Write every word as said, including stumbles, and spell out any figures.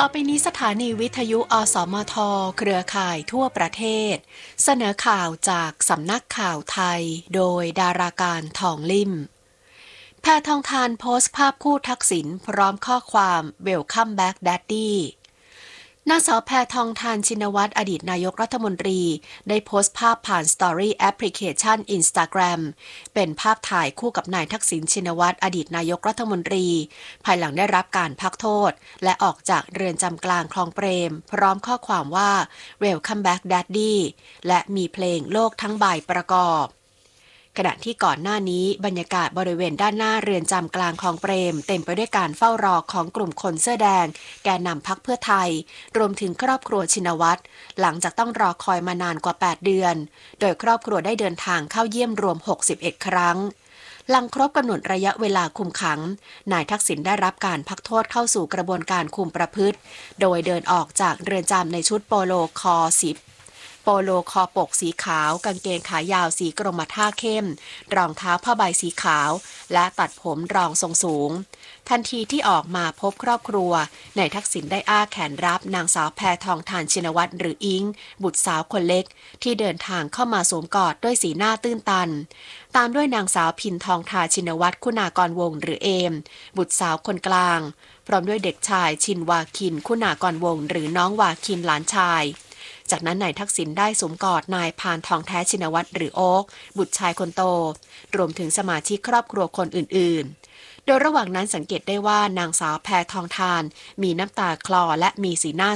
ต่อไปนี้สถานีวิทยุอสมทเครือข่ายทั่วประเทศเสนอข่าวจากสำนักข่าวไทยโดยดาราการทองลิ่มแพทองธารโพสต์ภาพคู่ทักษิณพร้อมข้อความ Welcome back Daddy นางสาวแพทองธารชินวัตรอดีตนายกรัฐมนตรีได้โพสต์ภาพผ่านสตอรี่แอปพลิเคชัน Instagram เป็นภาพถ่ายคู่กับนายทักษิณชินวัตรอดีตนายกรัฐมนตรีภายหลังได้รับการพักโทษและออกจากเรือนจำกลางคลองเปรมพร้อมข้อความว่า Welcome back Daddy และมีเพลงโลกทั้งใบประกอบขณะที่ก่อนหน้านี้บรรยากาศบริเวณด้านหน้าเรือนจำกลางคลองเปรมเต็มไปด้วยการเฝ้ารอของกลุ่มคนเสื้อแดงแกนนำพรรคเพื่อไทยรวมถึงครอบครัวชินวัตรหลังจากต้องรอคอยมานานกว่าแปดเดือนโดยครอบครัวได้เดินทางเข้าเยี่ยมรวมหกสิบเอ็ดครั้งหลังครบกำหนดระยะเวลาคุมขังนายทักษิณได้รับการพักโทษเข้าสู่กระบวนการคุมประพฤติโดยเดินออกจากเรือนจำในชุดโปโลคอสิบโปโลคอปกสีขาวกางเกงขายาวสีกรมท่าเข้มรองเท้าผ้าใบสีขาวและตัดผมรองทรงสูงทันทีที่ออกมาพบครอบครัวนายทักษิณได้อ้าแขนรับนางสาวแพทองธารชินวัตรหรืออิงบุตรสาวคนเล็กที่เดินทางเข้ามาสวมกอดด้วยสีหน้าตื้นตันตามด้วยนางสาวพินทองทาชินวัตรคุณากรวงศ์หรือเอมบุตรสาวคนกลางพร้อมด้วยเด็กชายชินวาคินคุณากรวงศ์หรือน้องวาคินหลานชายจากนั้นนายทักษิณได้สวมกอดนายพานทองแท้ชินวัตรหรือโอ๊กบุตรชายคนโตรวมถึงสมาชิกครอบครัวคนอื่นๆโดยระหว่างนั้นสังเกตได้ว่านางสาวแพทองธารมีน้ำตาคลอและมีสีหน้า